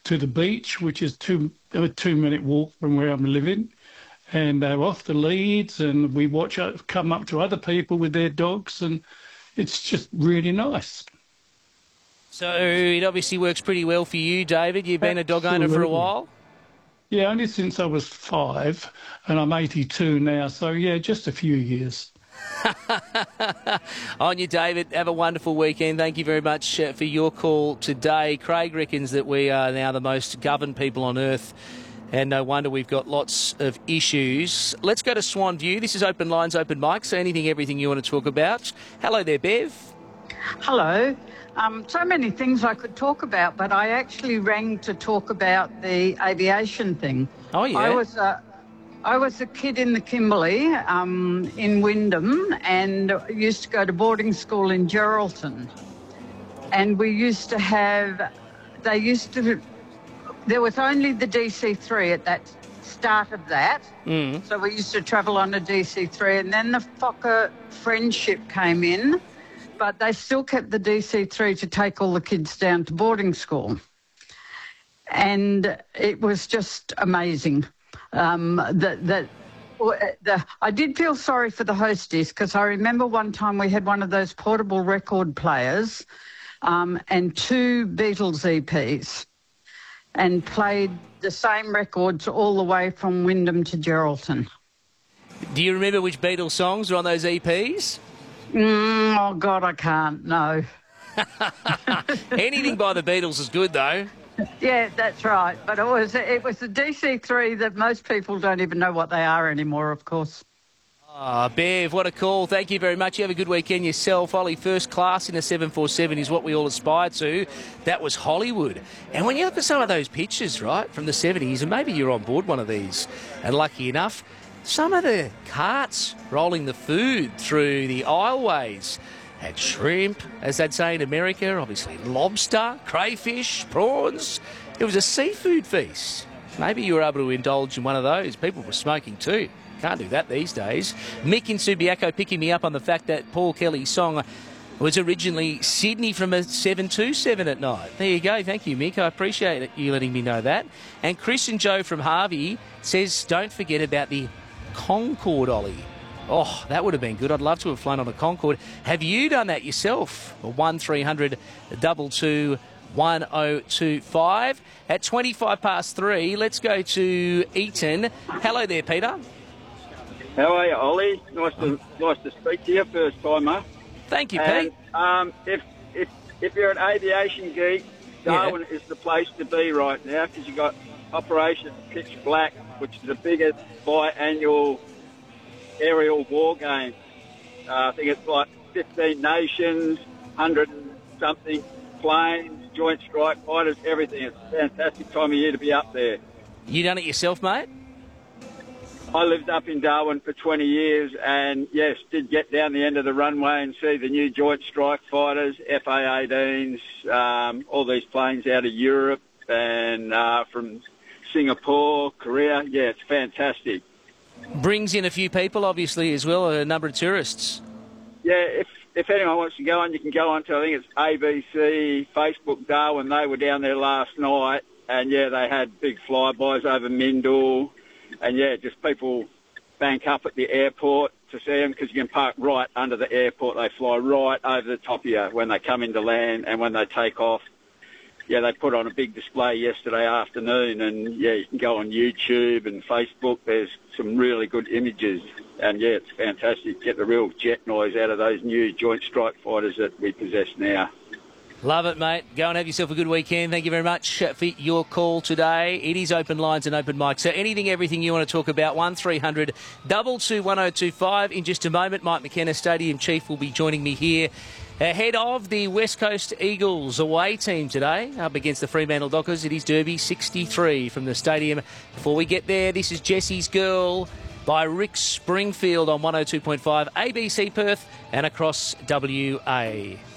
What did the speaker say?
to the beach, which is a 2-minute walk from where I'm living. And they're off the leads, and we watch come up to other people with their dogs, and it's just really nice. So it obviously works pretty well for you, David. You've been a dog owner for a while? Yeah, only since I was 5, and I'm 82 now, so yeah, just a few years. On you, David. Have a wonderful weekend. Thank you very much for your call today. Craig reckons that we are now the most governed people on earth, and no wonder we've got lots of issues. Let's go to Swan View. This is Open Lines, Open Mic, so anything, everything you want to talk about. Hello there, Bev. Hello. So many things I could talk about, but I actually rang to talk about the aviation thing. Oh, yeah. I was a kid in the Kimberley in Wyndham, and used to go to boarding school in Geraldton. And we used to have, there was only the DC-3 at that start of that. So we used to travel on a DC-3, and then the Fokker Friendship came in, but they still kept the DC-3 to take all the kids down to boarding school. And it was just amazing. I did feel sorry for the hostess, because I remember one time we had one of those portable record players and 2 Beatles EPs, and played the same records all the way from Wyndham to Geraldton. Do you remember which Beatles songs were on those EPs? Oh, God, I can't, no. Anything by the Beatles is good, though. Yeah, that's right. But it was the DC-3 that most people don't even know what they are anymore, of course. Oh, Bev, what a call. Thank you very much. You have a good weekend yourself. Ollie, first class in a 747 is what we all aspire to. That was Hollywood. And when you look at some of those pictures, right, from the 70s, and maybe you're on board one of these, and lucky enough, some of the carts rolling the food through the aisleways had shrimp, as they'd say in America, obviously lobster, crayfish, prawns. It was a seafood feast. Maybe you were able to indulge in one of those. People were smoking too. Can't do that these days. Mick in Subiaco picking me up on the fact that Paul Kelly's song was originally Sydney from a 727 at night. There you go. Thank you, Mick. I appreciate you letting me know that. And Chris and Joe from Harvey says, don't forget about the Concorde, Ollie. Oh, that would have been good. I'd love to have flown on a Concorde. Have you done that yourself? 1300 22 1025. At 3:25, let's go to Eaton. Hello there, Peter. How are you, Ollie? Nice to speak to you, first timer. Thank you, Pete. If you're an aviation geek, Darwin is the place to be right now, because you've got Operation Pitch Black, which is the biggest biannual aerial war game. I think it's like 15 nations, 100 and something planes, joint strike fighters, everything. It's a fantastic time of year to be up there. You done it yourself, mate? I lived up in Darwin for 20 years, and yes, did get down the end of the runway and see the new Joint Strike Fighters, FA-18s, all these planes out of Europe and from Singapore, Korea. Yeah, it's fantastic. Brings in a few people, obviously, as well, a number of tourists. Yeah, if anyone wants to go on, you can go on to, I think it's ABC, Facebook Darwin. They were down there last night, and yeah, they had big flybys over Mindle. And, yeah, just people bank up at the airport to see them, because you can park right under the airport. They fly right over the top of you when they come into land and when they take off. Yeah, they put on a big display yesterday afternoon, and, yeah, you can go on YouTube and Facebook. There's some really good images. And, yeah, it's fantastic. Get the real jet noise out of those new Joint Strike Fighters that we possess now. Love it, mate. Go and have yourself a good weekend. Thank you very much for your call today. It is Open Lines and Open Mic. So anything, everything you want to talk about, 1300 22 1025. In just a moment, Mike McKenna, Stadium Chief, will be joining me here ahead of the West Coast Eagles away team today up against the Fremantle Dockers. It is Derby 63 from the stadium. Before we get there, this is Jessie's Girl by Rick Springfield on 102.5 ABC Perth and across WA.